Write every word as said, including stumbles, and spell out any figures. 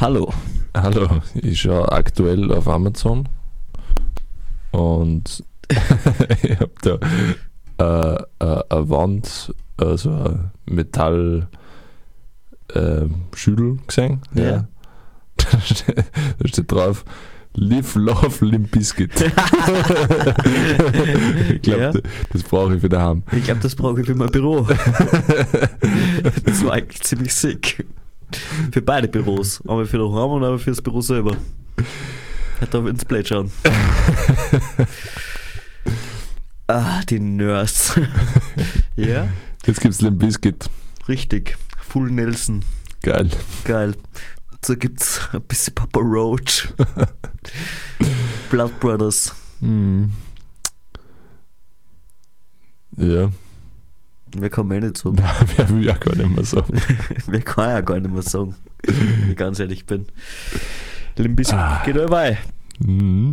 Hallo. Hallo, ich schaue aktuell auf Amazon und ich habe da äh, äh, eine Wand, also ein Metall äh, Schüttel gesehen. Ja. Ja. Da steht, da steht drauf: Live, Love, Limp Bizkit. Ich glaube, Ja. das brauche ich für daheim. Ich glaube, das brauche ich für mein Büro. Das war eigentlich ziemlich sick. Für beide Büros. Einmal für daheim und einmal fürs Büro selber. Hat da ins Blade schauen. Ah, die Nerds. Ja, Jetzt gibt's Limp Bizkit. richtig. Full Nelson. Geil. Geil. So gibt's ein bisschen Papa Roach. Blood Brothers. Mhm. Ja, Wer kann mir nicht sagen? wer will ja gar nicht mehr sagen. Wer kann ja gar nicht mehr sagen, wenn ich ganz ehrlich bin. Limp Bizkit Ah. geht dabei. Mhm.